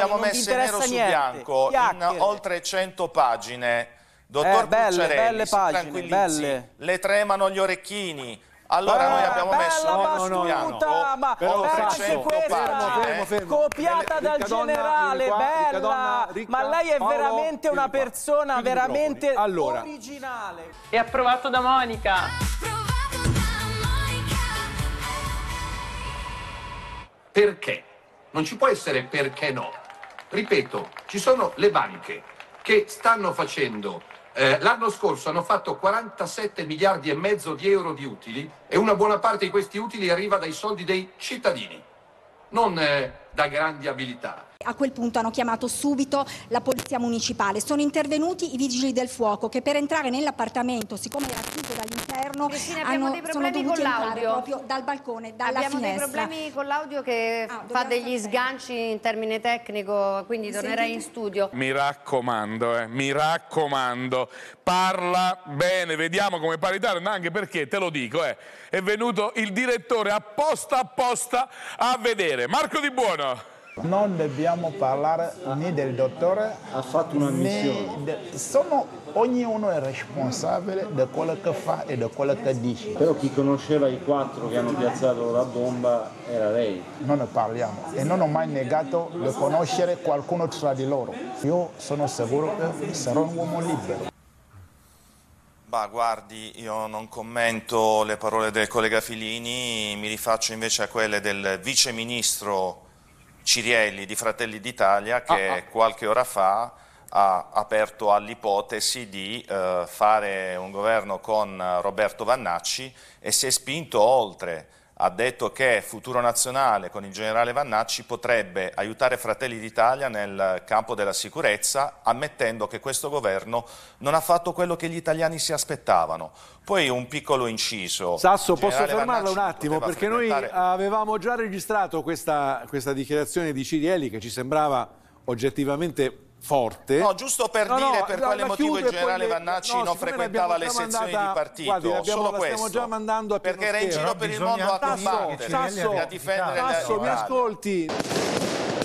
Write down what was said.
abbiamo non vi messe interessa nero su niente. bianco Chiacchiere. in oltre 100 pagine. Dottor belle Pucciarelli, si pagine, tranquillizzi, belle. le tremano gli orecchini. Allora noi abbiamo messo nero su bianco oltre 100 pagine. Copiata dal generale, bella. Ma lei è veramente una persona veramente originale. È approvato da Monica. Perché? Non ci può essere perché no. Ripeto, ci sono le banche che stanno facendo, l'anno scorso hanno fatto 47 miliardi e mezzo di euro di utili e una buona parte di questi utili arriva dai soldi dei cittadini, non da grandi abilità. A quel punto hanno chiamato subito la polizia municipale. Sono intervenuti i vigili del fuoco che per entrare nell'appartamento, siccome era chiuso dall'interno, sono dovuti entrare proprio dal balcone, dalla finestra. Abbiamo dei problemi con l'audio che fa degli sganci in termine tecnico, quindi tornerei in studio. Mi raccomando, parla bene, vediamo come parità, anche perché, te lo dico, è venuto il direttore apposta a vedere. Marco Di Buono. Non dobbiamo parlare né del dottore, ha fatto una missione. Ognuno è responsabile di quello che fa e di quello che dice. Però chi conosceva i 4 che hanno piazzato la bomba era lei. Non ne parliamo e non ho mai negato di conoscere qualcuno tra di loro. Io sono sicuro che sarò un uomo libero. Bah, guardi, io non commento le parole del collega Filini, mi rifaccio invece a quelle del vice ministro Cirielli di Fratelli d'Italia che qualche ora fa ha aperto all'ipotesi di fare un governo con Roberto Vannacci e si è spinto oltre. Ha detto che Futuro Nazionale con il generale Vannacci potrebbe aiutare Fratelli d'Italia nel campo della sicurezza, ammettendo che questo governo non ha fatto quello che gli italiani si aspettavano. Poi un piccolo inciso. Sasso, posso fermarla un attimo? Perché noi avevamo già registrato questa dichiarazione di Cirielli che ci sembrava oggettivamente forte. No, giusto per dire per quale motivo il generale Vannacci non frequentava le sezioni di partito. Guardi, solo questo. Stiamo già mandando a perché era in giro per il mondo a combattere, a difendere le Sasso, mi ascolti.